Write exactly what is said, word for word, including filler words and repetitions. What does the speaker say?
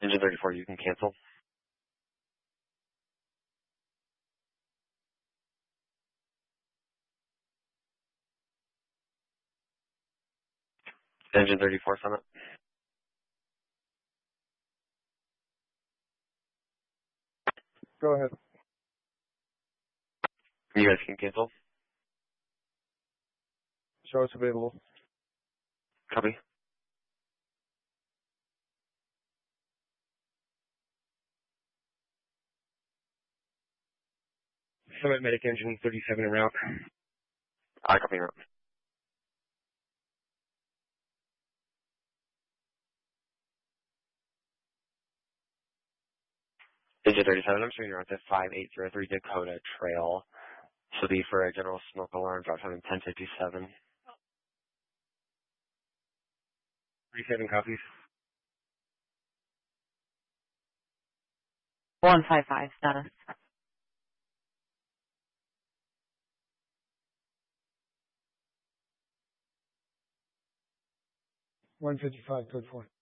Engine thirty-four, you can cancel. Engine thirty-four, Summit. Go ahead. You guys can cancel. Show us available. Copy. Summit Medic Engine thirty-seven en route. I copy route. Engine thirty-seven, I'm showing you're on the five eight zero three Dakota Trail. This will be for a general smoke alarm, drop time in ten fifty-seven. thirty-seven copies. one five five status. one fifty-five, code four.